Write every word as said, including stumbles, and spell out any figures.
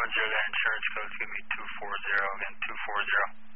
Roger, that insurance code's going to be two four zero, again, two four zero.